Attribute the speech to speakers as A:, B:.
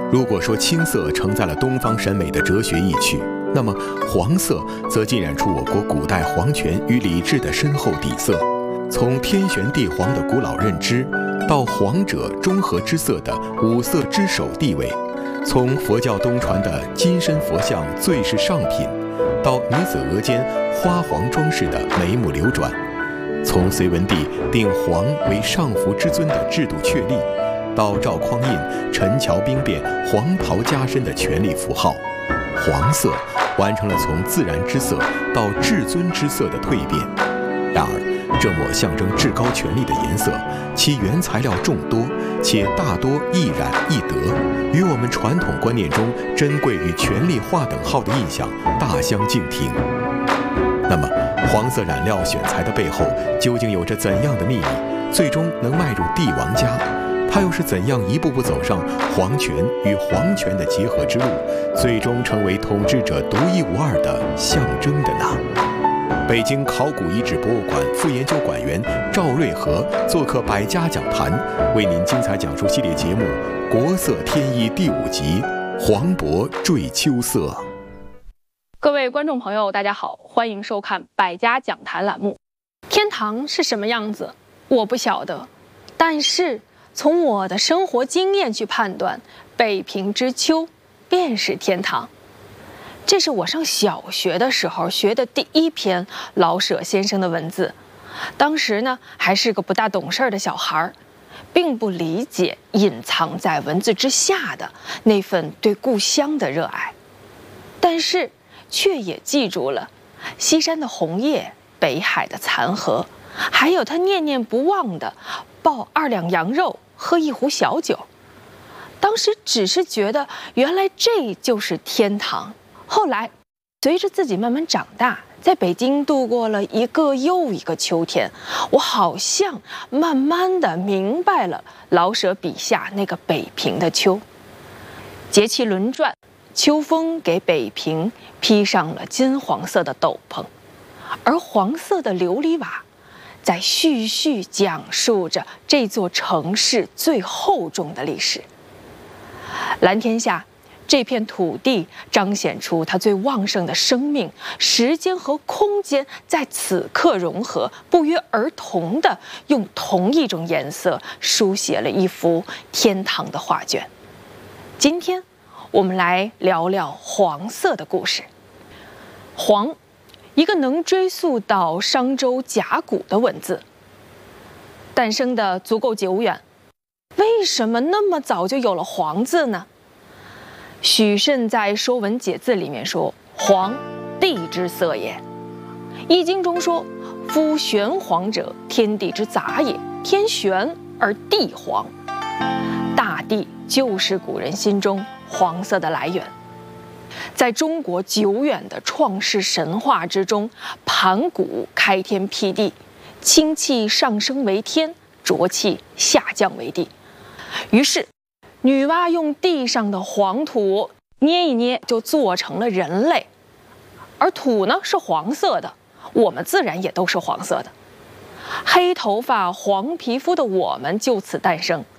A: 如果说青色承载了东方审美的哲学意趣，那么黄色则浸染出我国古代皇权与礼制的深厚底色。从天玄地黄的古老认知，到黄者中和之色的五色之首地位，从佛教东传的金身佛像最是上品，到女子额间花黄装饰的眉目流转，从隋文帝定黄为上服之尊的制度确立，到赵匡胤陈桥兵变黄袍加身的权力符号，黄色完成了从自然之色到至尊之色的蜕变。然而，这抹象征至高权力的颜色，其原材料众多，且大多易染易得，与我们传统观念中珍贵与权力划等号的印象大相径庭。那么，黄色染料选材的背后究竟有着怎样的秘密，最终能迈入帝王家？它又是怎样一步步走上皇权与皇权的结合之路，最终成为统治者独一无二的象征的呢？北京考古遗址博物馆副研究馆员赵瑞和做客百家讲坛，为您精彩讲述系列节目《国色天衣》第5集《黄渤坠秋色》。
B: 各位观众朋友，大家好，欢迎收看百家讲坛栏目。天堂是什么样子，我不晓得，但是从我的生活经验去判断，北平之秋便是天堂。这是我上小学的时候学的第一篇老舍先生的文字，当时呢还是个不大懂事的小孩，并不理解隐藏在文字之下的那份对故乡的热爱，但是却也记住了西山的红叶、北海的残荷，还有他念念不忘的抱2两羊肉、喝1壶小酒。当时只是觉得原来这就是天堂。后来随着自己慢慢长大，在北京度过了一个又一个秋天，我好像慢慢的明白了老舍笔下那个北平的秋。节气轮转，秋风给北平披上了金黄色的斗篷，而黄色的琉璃瓦在絮絮讲述着这座城市最厚重的历史。蓝天下，这片土地彰显出它最旺盛的生命，时间和空间在此刻融合，不约而同地用同一种颜色书写了一幅天堂的画卷。今天我们来聊聊黄色的故事。黄，一个能追溯到商周甲骨的文字，诞生的足够久远。为什么那么早就有了黄字呢？许慎在《说文解字》里面说：“黄，地之色也。”《易经》中说：“夫玄黄者，天地之杂也。天玄而地黄。”大地就是古人心中黄色的来源。在中国久远的创世神话之中，盘古开天辟地，清气上升为天，浊气下降为地。于是女娲用地上的黄土捏一捏，就做成了人类。而土呢是黄色的，我们自然也都是黄色的。黑头发、黄皮肤的我们就此诞生，